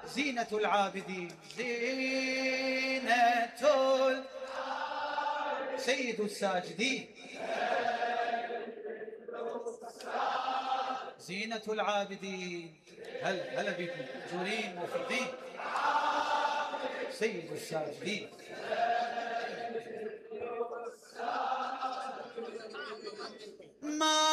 زينة العابدين، سيد الساجدين، زينة العابدين. هلا بكم مأجورين موفقين. سيد الساجدين. ما